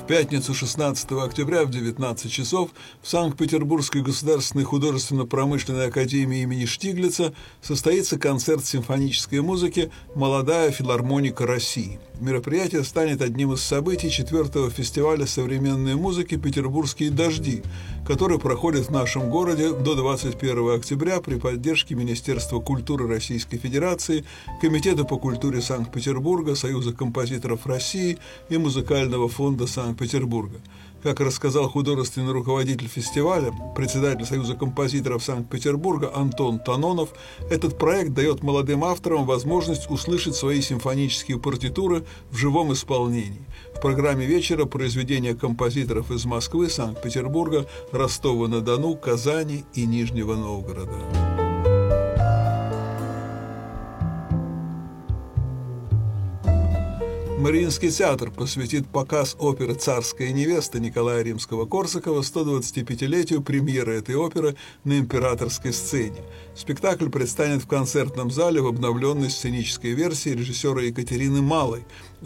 пятницу 16 октября в 19 часов в Санкт-Петербургской государственной художественно-промышленной академии имени Штиглица состоится концерт симфонической музыки «Молодая филармоника России». Мероприятие станет одним из событий 4-го фестиваля современной музыки «Петербургские дожди», который проходит в нашем городе до 21 октября при поддержке Министерства культуры Российской Федерации, Комитета по культуре Санкт-Петербурга, Союза композиторов России и Музыкального фонда Санкт-Петербурга. Как рассказал художественный руководитель фестиваля, председатель Союза композиторов Санкт-Петербурга Антон Танонов, этот проект дает молодым авторам возможность услышать свои симфонические партитуры в живом исполнении. В программе вечера произведения композиторов из Москвы, Санкт-Петербурга, Ростова-на-Дону, Казани и Нижнего Новгорода. Мариинский театр посвятит показ оперы «Царская невеста» Николая Римского-Корсакова 125-летию премьеры этой оперы на императорской сцене. Спектакль предстанет в концертном зале в обновленной сценической версии режиссера Екатерины Малой